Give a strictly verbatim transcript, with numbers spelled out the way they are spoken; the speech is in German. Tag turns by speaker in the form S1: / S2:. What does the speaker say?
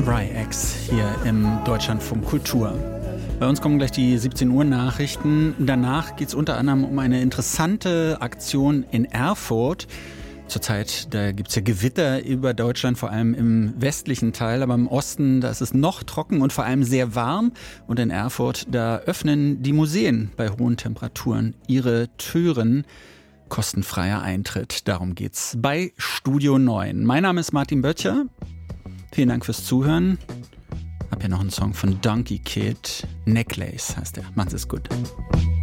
S1: Spry-X hier im Deutschlandfunk Kultur. Bei uns kommen gleich die siebzehn Uhr Nachrichten. Danach geht es unter anderem um eine interessante Aktion in Erfurt. Zurzeit, da gibt es ja Gewitter über Deutschland, vor allem im westlichen Teil, aber im Osten, da ist es noch trocken und vor allem sehr warm. Und in Erfurt, da öffnen die Museen bei hohen Temperaturen ihre Türen. Kostenfreier Eintritt, darum geht's bei Studio neun. Mein Name ist Martin Böttcher. Vielen Dank fürs Zuhören. Hab ja noch einen Song von Donkey Kid. Necklace heißt der. Macht's es gut.